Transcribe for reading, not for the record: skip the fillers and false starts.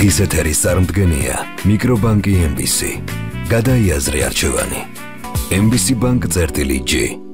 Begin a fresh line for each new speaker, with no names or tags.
დღის ეთერის წარმდგენია მიკრობანკი MBC. გადაიაზრე არჩევანი. MBC Bank წერტილი G.